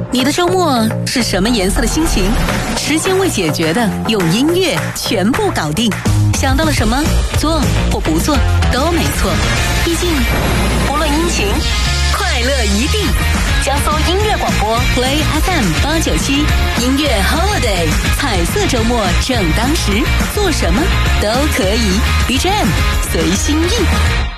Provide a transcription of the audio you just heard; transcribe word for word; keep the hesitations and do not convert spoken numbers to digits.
你的周末是什么颜色的心情？时间未解决的，用音乐全部搞定。想到了什么，做或不做都没错。毕竟，不论阴晴，快乐一定。江苏音乐广播 Play F M 八九七，音乐 Holiday， 彩色周末正当时，做什么都可以。B G M 随心意。